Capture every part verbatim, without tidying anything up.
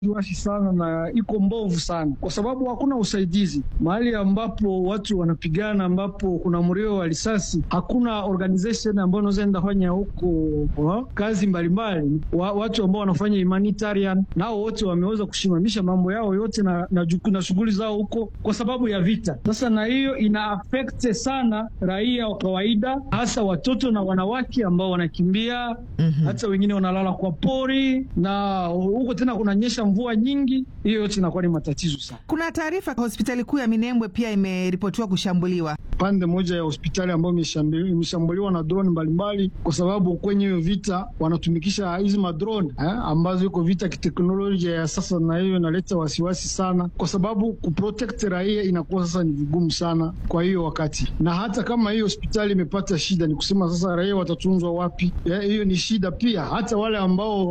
wasi sana na iko mbovu sana, kwa sababu hakuna usaidizi mahali ambapo watu wanapigana, ambapo kuna mlio wa risasi. Hakuna organization ambayo inaweza enda fanya huko kazi mbalimbali. Wa, watu ambao wanafanya humanitarian nao wote wameweza kushimamisha mambo yao yote na, na, na shughuli zao huko kwa sababu ya vita. Sasa na hiyo ina affect sana raia wa kawaida, hasa watoto na wanawake ambao wanakimbia. Mm-hmm. Hata wengine wanalala kwa pori, na huko tena kunanyesha mvua nyingi. Hiyo yote inakuwa ni matatizo sana. Kuna taarifa hospitali kuu ya Minembwe pia imeripotiwa kushambuliwa. Pande moja ya hospitali ambayo imeshambuliwa na drone mbalimbali, kwa sababu kwenye hiyo vita wanatumikisha hizi madrone eh, ambazo iko vita kiteknolojia ya sasa, na hiyo inaleta wasiwasi sana, kwa sababu kuprotect raia inakuwa sasa ni vigumu sana kwa hiyo wakati. Na hata kama hiyo hospitali imepata shida, ni kusema sasa raia watatunzwa wapi? Hiyo ni shida pia. Hata wale ambao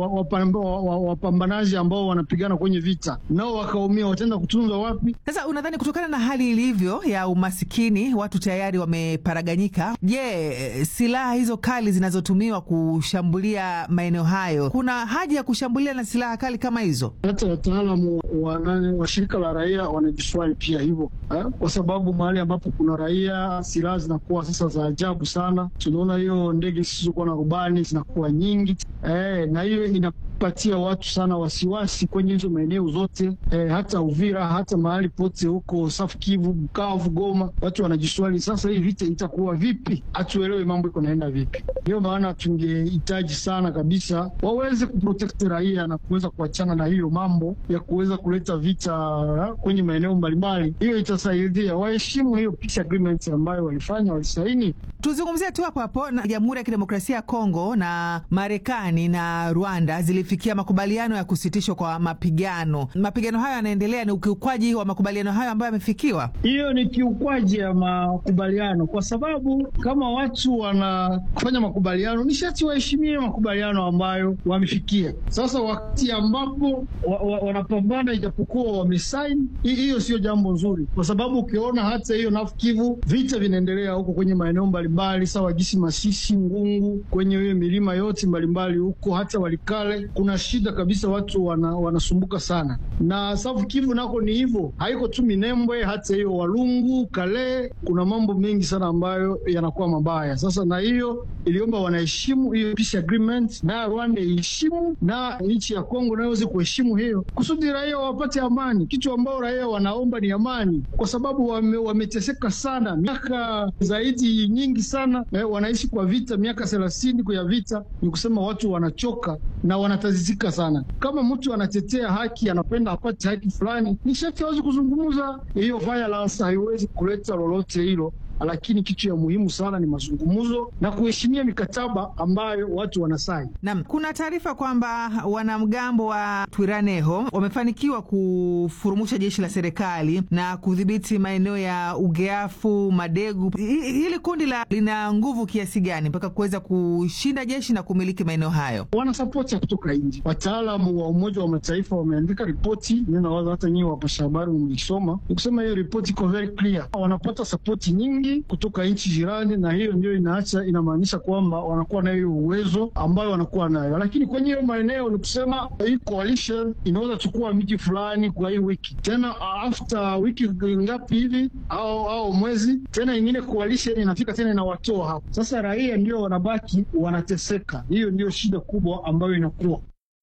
wapambanaji ambao wanapigana kwenye vita nao wakaumia, wataenda kutunzwa wapi? Sasa unadhani kutokana na hali ilivyo ya umasikini, watu tayari wameparaganyika, je, yeah, silaha hizo kali zinazotumiwa kushambulia maeneo hayo, kuna haja ya kushambulia na silaha kali kama hizo? Hata wataalamu wa, wa shirika la raia wanajiswali pia hivyo eh? Kwa sababu mahali ambapo kuna raia silaha zinakuwa sasa za ajabu sana. Tunaona hiyo ndege zisizokuwa na rubani zinakuwa nyingi eh, na hiyo inapatia watu sana wasiwasi kwenye hizo maeneo zote eh, hata Uvira, hata mahali pote huko South Kivu, Bukavu, Goma. Watu wanajiswali sasa hii vita itakuwa vipi? Hatuelewi mambo iko naenda vipi. Ndio maana tungehitaji sana kabisa waweze kuprotect raia na kuweza kuachana na hiyo mambo ya kuweza kuleta vita kwenye maeneo mbalimbali. Hiyo itasaidia waheshimu hiyo peace agreement ambayo walifanya, walisaini. Tuzungumzie tu hapo hapo na Jamhuri ya Kidemokrasia ya Kongo na Marekani na Rwanda zilifikia makubaliano ya kusitishwa kwa mapigano. Mapigano hayo yanaendelea, ni ukiukwaji wa makubaliano hayo ambayo yamefikiwa? Hiyo ni kiukwaji ya makubaliano, kwa sababu kama watu wanafanya makubaliano ni sharti waheshimie makubaliano ambayo wamefikia. Sasa wakati ambapo wa, wa, wanapambana ijapokuwa wamesaini, hiyo sio jambo nzuri, kwa sababu ukiona hata hiyo North Kivu vita vinaendelea huko kwenye maeneo mbalimbali, sawa gisi Masisi, Ngungu, kwenye hiyo milima yote mbalimbali huko, hata Walikale kuna shida kabisa, watu wana, wanasumbuka sana. Na South Kivu nako ni hivyo, haiko tu Minembwe, hata hiyo Walungu, Kale, kuna mambo mengi sana ambayo yanakuwa mabaya. Sasa na hiyo iliomba wanaheshimu hiyo peace agreement, na Rwanda iheshimu, na nchi ya Kongo nayo iweze kuheshimu hiyo, kusudi raia wapate amani. Kitu ambao raia wanaomba ni amani, kwa sababu wame, wameteseka sana miaka zaidi nyingi sana eh, wanaishi kwa vita miaka thelathini kwa vita. Ni kusema watu wanachoka na wanatazizika sana. Kama mtu anatetea haki, anapenda apate haki fulani, ni sharti aweze kuzungumza. Hiyo violence haiwezi kuleta lolote hilo, lakini kitu ya muhimu sana ni mazungumzo na kuheshimia mikataba ambayo watu wanasaini. Naam, kuna taarifa kwamba wanamgambo wa Twiraneho wamefanikiwa kufurumusha jeshi la serikali na kudhibiti maeneo ya Ugeafu, Madegu. Hili kundi la lina nguvu kiasi gani mpaka kuweza kushinda jeshi na kumiliki maeneo hayo? Wana support kutoka nje. Wataalamu wa Umoja wa Mataifa wameandika ripoti, ninawaza hata nyinyi wapasha habari mlisoma. Nikusema hiyo ripoti iko very clear. Wanapata support nyingi kutoka nchi jirani, na hiyo ndio inaacha inamaanisha kwamba wanakuwa na hiyo uwezo ambayo wanakuwa nayo. Lakini kwenye hiyo maeneo ni kusema hii coalition inaweza chukua miji fulani kwa hii wiki, tena after wiki ngapi hivi au au mwezi tena ingine coalition inafika tena inawatoa hapo. Sasa raia ndio wanabaki wanateseka. Hiyo ndio shida kubwa ambayo inakuwa.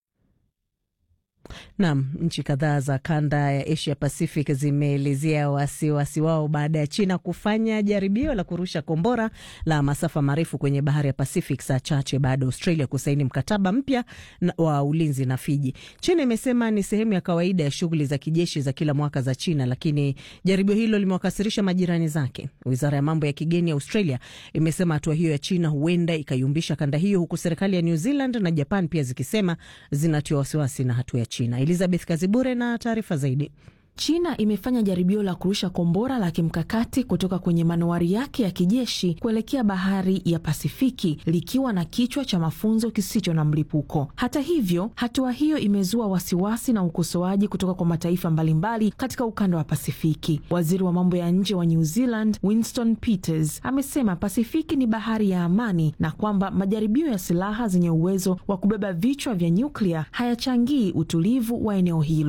Naam, nchi kadhaa za kanda ya Asia Pacific zimeelezea wasiwasi wao baada ya China kufanya jaribio la kurusha kombora la masafa marefu kwenye bahari ya Pacific saa chache baada ya Australia kusaini mkataba mpya wa ulinzi na Fiji. China imesema ni sehemu ya kawaida ya shughuli za kijeshi za kila mwaka za China, lakini jaribio hilo limewakasirisha majirani zake. Wizara ya mambo ya kigeni ya Australia imesema hatua hiyo ya China huenda ikayumbisha kanda hiyo, huku serikali ya New Zealand na Japan pia zikisema zinatiwa wasiwasi na hatua ya China. Elizabeth Kazibure na taarifa zaidi. China imefanya jaribio la kurusha kombora la kimkakati kutoka kwenye manowari yake ya kijeshi kuelekea bahari ya Pasifiki likiwa na kichwa cha mafunzo kisicho na mlipuko. Hata hivyo, hatua hiyo imezua wasiwasi na ukosoaji kutoka kwa mataifa mbalimbali katika ukanda wa Pasifiki. Waziri wa mambo ya nje wa New Zealand, Winston Peters, amesema Pasifiki ni bahari ya amani na kwamba majaribio ya silaha zenye uwezo wa kubeba vichwa vya nyuklia hayachangii utulivu wa eneo hilo.